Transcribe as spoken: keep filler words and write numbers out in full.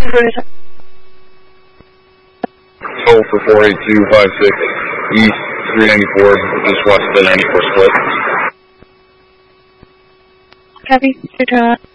Toll for four eight two five six East three ninety-four, just west of the ninety-four split. Copy, Sierra Charlie.